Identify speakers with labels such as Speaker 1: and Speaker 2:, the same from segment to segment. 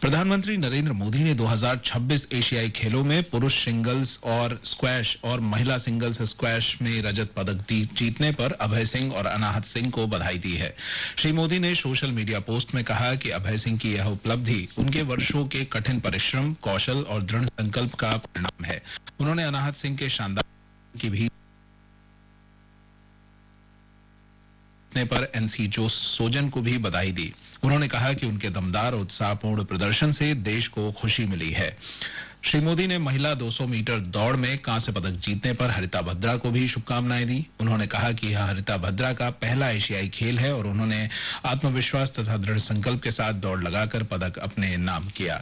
Speaker 1: प्रधानमंत्री नरेंद्र मोदी ने 2026 एशियाई खेलों में पुरुष सिंगल्स और स्क्वैश और महिला सिंगल्स स्क्वैश में रजत पदक जीतने पर अभय सिंह और अनाहत सिंह को बधाई दी है। श्री मोदी ने सोशल मीडिया पोस्ट में कहा कि अभय सिंह की यह उपलब्धि उनके वर्षों के कठिन परिश्रम, कौशल और दृढ़ संकल्प का परिणाम है। उन्होंने अनाहत सिंह के शानदार की भी पर एनसी सोजन को भी बधाई दी। उन्होंने कहा कि उनके दमदार और उत्साहपूर्ण प्रदर्शन से देश को खुशी मिली है। श्री मोदी ने महिला 200 मीटर दौड़ में कांस्य पदक जीतने पर हरिता भद्रा को भी शुभकामनाएं दी। उन्होंने कहा कि यह हरिता भद्रा का पहला एशियाई खेल है और उन्होंने आत्मविश्वास तथा दृढ़ संकल्प के साथ दौड़ लगाकर पदक अपने नाम किया।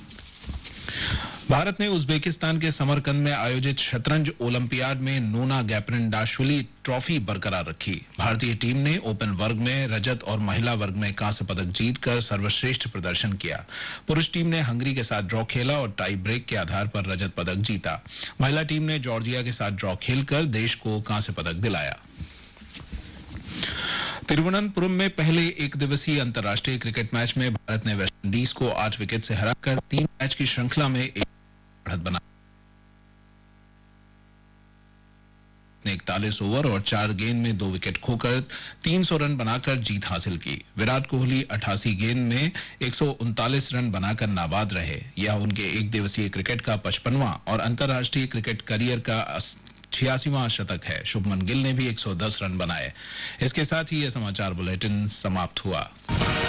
Speaker 1: भारत ने उज्बेकिस्तान के समरकंद में आयोजित शतरंज ओलंपियाड में नोना गैप्रिनडाशविली ट्रॉफी बरकरार रखी। भारतीय टीम ने ओपन वर्ग में रजत और महिला वर्ग में कांस्य पदक जीतकर सर्वश्रेष्ठ प्रदर्शन किया। पुरुष टीम ने हंगरी के साथ ड्रॉ खेला और टाई ब्रेक के आधार पर रजत पदक जीता। महिला टीम ने जॉर्जिया के साथ ड्रॉ खेलकर देश को कांस्य पदक दिलाया। तिरुवनंतपुरम में पहले एक दिवसीय अंतर्राष्ट्रीय क्रिकेट मैच में भारत ने वेस्टइंडीज को 8 विकेट से हराकर 3 मैच की श्रृंखला में एक बढ़त बना 41 ओवर और 4 गेंद में 2 विकेट खोकर 300 रन बनाकर जीत हासिल की। विराट कोहली 88 गेंद में 139 रन बनाकर नाबाद रहे। यह उनके एक दिवसीय क्रिकेट का 55वां और अंतर्राष्ट्रीय क्रिकेट करियर का 86वां शतक है। शुभमन गिल ने भी 110 रन बनाए। इसके साथ ही यह समाचार बुलेटिन समाप्त हुआ।